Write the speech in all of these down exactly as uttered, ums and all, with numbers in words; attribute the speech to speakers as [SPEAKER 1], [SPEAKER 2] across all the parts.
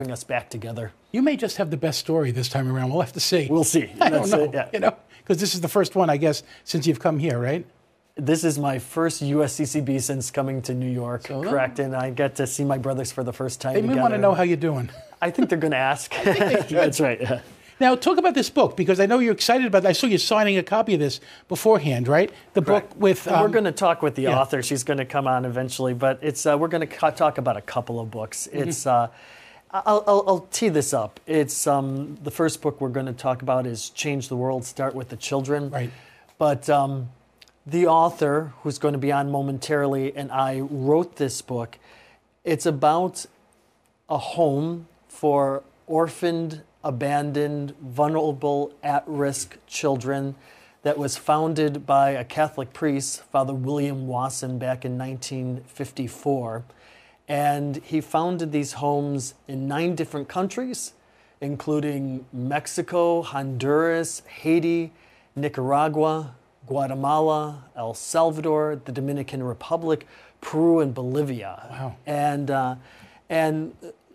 [SPEAKER 1] bring us back together.
[SPEAKER 2] You may just have the best story this time around. We'll have to see.
[SPEAKER 1] We'll see.
[SPEAKER 2] I don't
[SPEAKER 1] That's
[SPEAKER 2] know,
[SPEAKER 1] it, yeah.
[SPEAKER 2] you know, because this is the first one, I guess, since you've come here, right?
[SPEAKER 1] This is my first U S C C B since coming to New York, so, correct? And I get to see my brothers for the first time
[SPEAKER 2] They
[SPEAKER 1] together.
[SPEAKER 2] may want to know how you're doing.
[SPEAKER 1] I think they're going to ask. That's right. Yeah.
[SPEAKER 2] Now, talk about this book, because I know you're excited about it. I saw you signing a copy of this beforehand, right? The
[SPEAKER 1] Correct.
[SPEAKER 2] book with...
[SPEAKER 1] Um, we're going to talk with the
[SPEAKER 2] yeah.
[SPEAKER 1] author. She's going to come on eventually, but it's uh, we're going to talk about a couple of books. Mm-hmm. It's... Uh, I'll, I'll, I'll tee this up. It's um, the first book we're going to talk about is Change the World, Start with the Children.
[SPEAKER 2] Right.
[SPEAKER 1] But um, the author, who's going to be on momentarily, and I wrote this book. It's about a home for orphaned, abandoned, vulnerable, at-risk children that was founded by a Catholic priest, Father William Wasson, back in nineteen fifty-four. And he founded these homes in nine different countries, including Mexico, Honduras, Haiti, Nicaragua, Guatemala, El Salvador, the Dominican Republic, Peru, and Bolivia.
[SPEAKER 2] Wow.
[SPEAKER 1] And, uh, and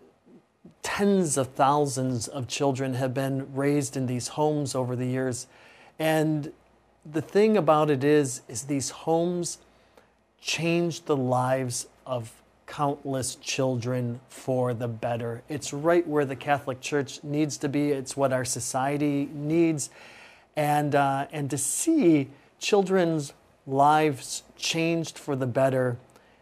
[SPEAKER 1] tens of thousands of children have been raised in these homes over the years. And the thing about it is, is these homes changed the lives of countless children for the better. It's right where the Catholic Church needs to be. It's what our society needs. And, uh, and to see children's lives changed for the better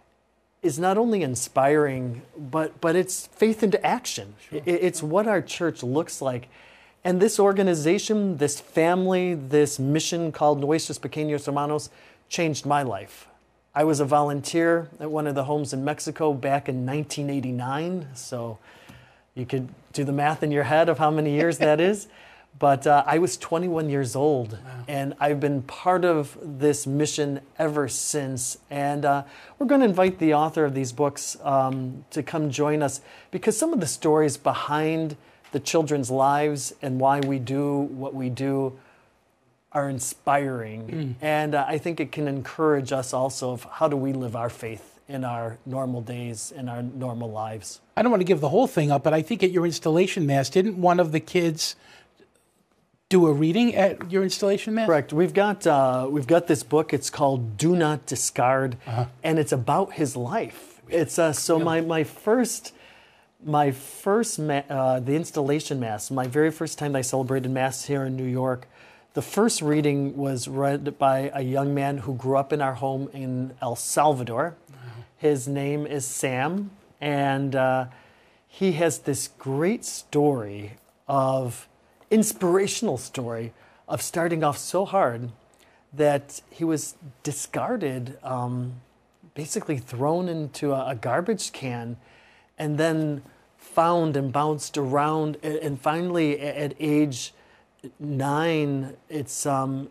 [SPEAKER 1] is not only inspiring, but, but it's faith into action. Sure. It, it's what our church looks like. And this organization, this family, this mission called Nuestros Pequeños Hermanos changed my life. I was a volunteer at one of the homes in Mexico back in nineteen eighty-nine, so you could do the math in your head of how many years that is. But uh, I was twenty-one years old, wow. And I've been part of this mission ever since. And uh, we're going to invite the author of these books um, to come join us, because some of the stories behind the children's lives and why we do what we do are inspiring. Mm. And uh, I think it can encourage us also of how do we live our faith in our normal days, in our normal lives.
[SPEAKER 2] I don't want to give the whole thing up, but I think at your installation mass, didn't one of the kids do a reading at your installation mass?
[SPEAKER 1] Correct. We've got uh, we've got this book. It's called Do Not Discard, uh-huh. And it's about his life. It's uh, so really? my my first my first ma- uh, the installation mass. My very first time I celebrated mass here in New York. The first reading was read by a young man who grew up in our home in El Salvador. Wow. His name is Sam, and uh, he has this great story of, inspirational story of starting off so hard that he was discarded, um, basically thrown into a, a garbage can, and then found and bounced around, and, and finally at, at age nine, it's um,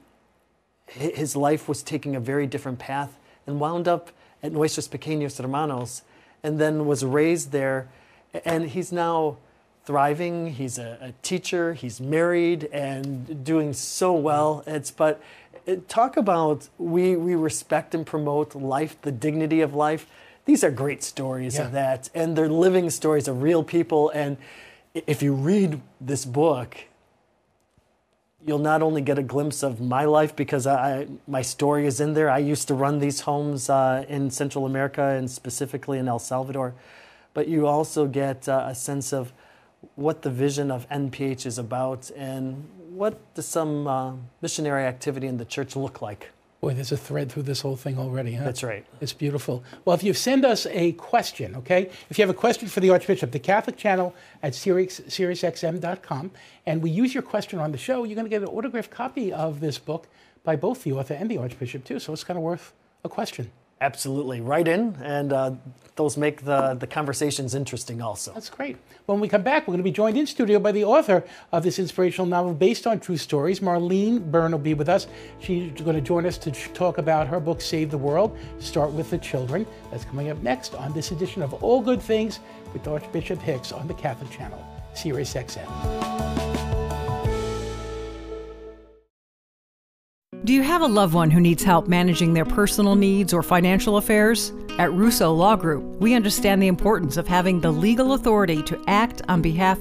[SPEAKER 1] his life was taking a very different path, and wound up at Nuestros Pequeños Hermanos, and then was raised there, and he's now thriving. He's a, a teacher. He's married and doing so well. It's but it, talk about we we respect and promote life, the dignity of life. These are great stories yeah. of that, and they're living stories of real people. And if you read this book, you'll not only get a glimpse of my life, because I, my story is in there. I used to run these homes uh, in Central America, and specifically in El Salvador, but you also get uh, a sense of what the vision of N P H is about, and what does some uh, missionary activity in the church look like.
[SPEAKER 2] Boy, there's a thread through this whole thing already, huh?
[SPEAKER 1] That's right.
[SPEAKER 2] It's beautiful. Well, if you send us a question, okay? If you have a question for the Archbishop, the Catholic channel at Sirius, Sirius X M dot com, and we use your question on the show, you're going to get an autographed copy of this book by both the author and the Archbishop, too, so it's kind of worth a question.
[SPEAKER 1] Absolutely. Write in, and uh, those make the, the conversations interesting also.
[SPEAKER 2] That's great. When we come back, we're going to be joined in studio by the author of this inspirational novel based on true stories. Marlene Byrne will be with us. She's going to join us to talk about her book, Save the World, Start with the Children. That's coming up next on this edition of All Good Things with Archbishop Hicks on the Catholic Channel, Sirius X M.
[SPEAKER 3] Do you have a loved one who needs help managing their personal needs or financial affairs? At Russo Law Group, we understand the importance of having the legal authority to act on behalf